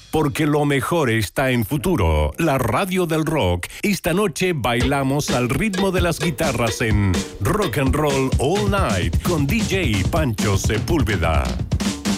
porque lo mejor está en Futuro, la radio del rock. Esta noche bailamos al ritmo de las guitarras en Rock and Roll All Night con DJ Pancho Sepúlveda.